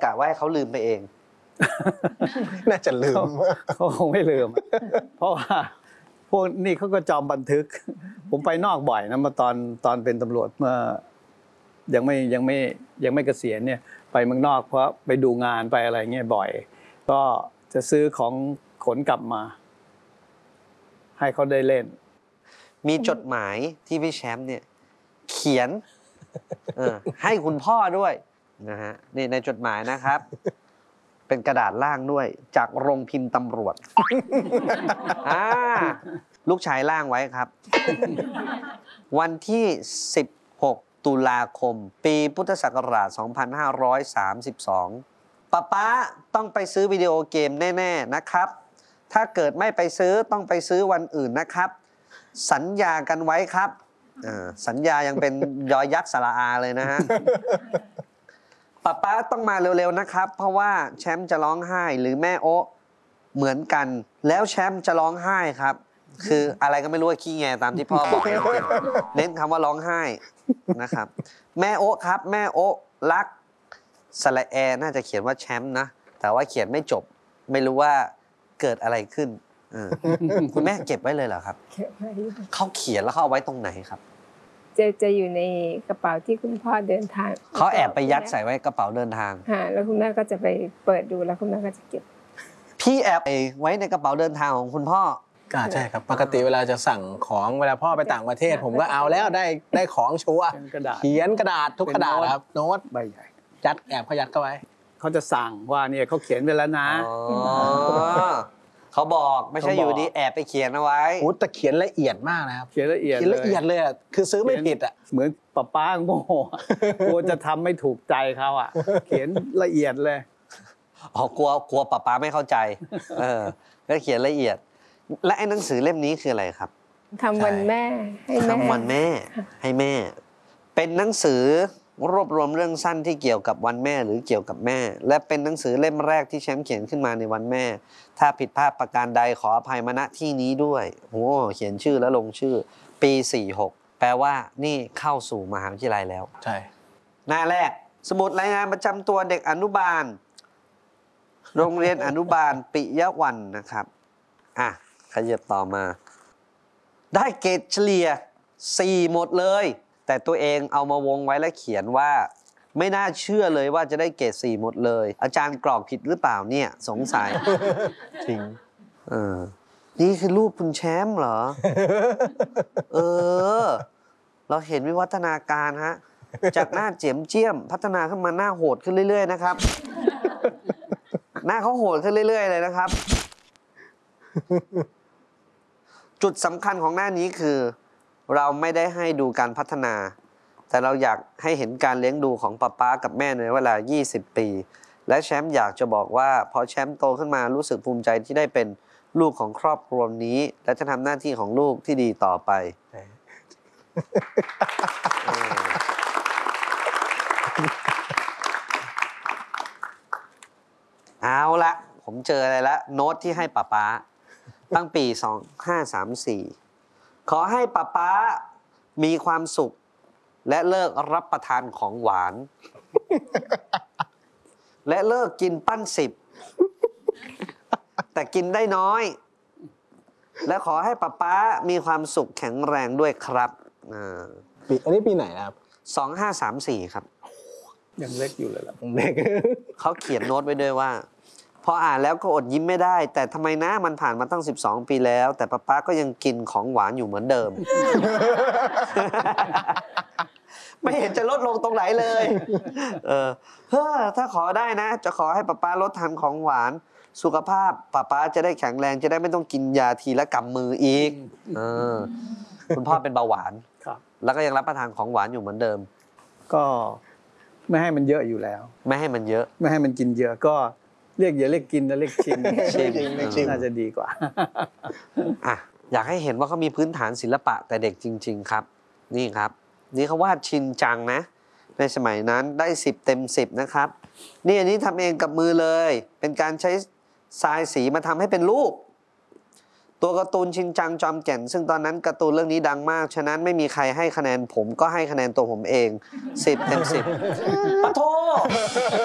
กะว่าให้เขาลืมไปเองน่าจะลืมเขาคงไม่ลืมเพราะว่าพวกนี่เขาก็จอมบันทึกผมไปนอกบ่อยนะมาตอนเป็นตำรวจเมื่อยังไม่เกษียณเนี่ยไปเมืองนอกเพราะไปดูงานไปอะไรเงี้ยบ่อยก็จะซื้อของขนกลับมาให้เขาได้เล่นมีจดหมายที่พี่แชมป์เนี่ยเขียนให้คุณพ่อด้วยนะฮะนี่ในจดหมายนะครับเป็นกระดาษล่างด้วยจากโรงพิมพ์ตำรวจลูกชายล่างไว้ครับวันที่16ตุลาคมปีพุทธศักราช2532ป๊าต้องไปซื้อวิดีโอเกมแน่ๆนะครับถ้าเกิดไม่ไปซื้อต้องไปซื้อวันอื่นนะครับสัญญากันไว้ครับสัญญายังเป็นยอยักษ์สระอาเลยนะฮะป๊าต้องมาเร็วๆนะครับเพราะว่าแชมป์จะร้องไห้หรือแม่โอ๊เหมือนกันแล้วแชมป์จะร้องไห้ครับคืออะไรก็ไม่รู้ขี้แงตามที่พ่อบอกเน้นคำว่าร้องไห้นะครับแม่โอ๊ครับแม่โอ๊รักสระแอน่าจะเขียนว่าแชมป์นะแต่ว่าเขียนไม่จบไม่รู้ว่าเกิดอะไรขึ้นคุณแม่เก็บไว้เลยเหรอครับเก็บไว้เขาเขียนแล้วเขาเอาไว้ตรงไหนครับจะอยู่ในกระเป๋าที่คุณพ่อเดินทางเขาแอบไปยัดใส่ไว้กระเป๋าเดินทางแล้วคุณแม่ก็จะไปเปิดดูแล้วคุณแม่ก็จะเก็บพี่แอบไว้ในกระเป๋าเดินทางของคุณพ่อใช่ครับปกติเวลาจะสั่งของเวลาพ่อไปต่างประเทศผมก็เอาแล้วได้ของชัวร์เขียนกระดาษทุกกระดาษครับโน้ตใบใหญ่ยัดแอบเขายัดเข้าไว้เขาจะสั่งว่าเนี่ยเขาเขียนไปแล้วนะเขาบอกไม่ใช่อยู่ดีแอบไปเขียนเอาไว้แต่เขียนละเอียดมากนะครับเขียนละเอียดเลยคือซื้อไม่ผิดเหมือนป้าโง่กลัวจะทำไม่ถูกใจเขาเขียนละเอียดเลยกลัวป้าไม่เข้าใจก็เขียนละเอียดและไอ้หนังสือเล่มนี้คืออะไรครับทำวันแม่ให้แม่ทำวันแม่ให้แม่เป็นหนังสือรวบรวมเรื่องสั้นที่เกี่ยวกับวันแม่หรือเกี่ยวกับแม่และเป็นหนังสือเล่มแรกที่แชมป์เขียนขึ้นมาในวันแม่ถ้าผิดพลาดประการใดขออภัยมาณที่นี้ด้วยเขียนชื่อแล้วลงชื่อปี46แปลว่านี่เข้าสู่มหาวิทยาลัยแล้วใช่หน้าแรกสมุดรายงานประจำตัวเด็กอนุบาลโรงเรียนอนุบาลปิยะวันนะครับขยับต่อมาได้เกรดเฉลี่ย4หมดเลยแต่ตัวเองเอามาวงไว้และเขียนว่าไม่น่าเชื่อเลยว่าจะได้เกรด4หมดเลยอาจารย์กรอกผิดหรือเปล่าเนี่ยสงสัยจริงนี่คือรูปคุณแชมป์เหรอเราเห็นวิวัฒนาการฮะจากหน้าเจียมเจี้ยมพัฒนาขึ้นมาหน้าโหดขึ้นเรื่อยๆนะครับหน้าเขาโหดขึ้นเรื่อยๆเลยนะครับจุดสำคัญของหน้านี้คือเราไม่ได้ให้ดูการพัฒนาแต่เราอยากให้เห็นการเลี้ยงดูของป๊ากับแม่ในเวลา20ปีและแชมป์อยากจะบอกว่าพอแชมป์โตขึ้นมารู้สึกภูมิใจที่ได้เป็นลูกของครอบครัวนี้และจะทำหน้าที่ของลูกที่ดีต่อไปเอาละผมเจออะไรละโน้ตที่ให้ป๊าตั้งปี2534ขอให้ป๊ามีความสุขและเลิกรับประทานของหวานและเลิกกินปั้น10แต่กินได้น้อยและขอให้ป๊ามีความสุขแข็งแรงด้วยครับอันนี้ปีไหนนะครับ 2534ครับยังเล็กอยู่เลยล่ะเล็กเขาเขียนโน้ตไว้ด้วยว่าพออ่านแล้วก็อดยิ้มไม่ได้แต่ทำไมนะมันผ่านมาตั้ง12ปีแล้วแต่ป๊าก็ยังกินของหวานอยู่เหมือนเดิม ไม่เห็นจะลดลงตรงไหนเลยถ้าขอได้นะจะขอให้ป๊าลดทานของหวานสุขภาพป๊าจะได้แข็งแรงจะได้ไม่ต้องกินยาทีละกำมืออีกคุณพ่อเป็นเบาหวานแล้วก็ยังรับประทานของหวานอยู่เหมือนเดิมก็ไม่ให้มันเยอะอยู่แล้วไม่ให้มันเยอะไม่ให้มันกินเยอะก็เรียกอย่าเรียกกินนะเรียกชิมน่าจะดีกว่าอยากให้เห็นว่าเขามีพื้นฐานศิลปะแต่เด็กจริงๆครับนี่ครับนี่เขาวาดชินจังนะในสมัยนั้นได้10 เต็ม 10นะครับนี่อันนี้ทำเองกับมือเลยเป็นการใช้ทรายสีมาทำให้เป็นรูปตัวการ์ตูนชินจังจอมแก่นซึ่งตอนนั้นการ์ตูนเรื่องนี้ดังมากฉะนั้นไม่มีใครให้คะแนนผมก็ให้คะแนนตัวผมเอง10 เต็ม 10ปะโถ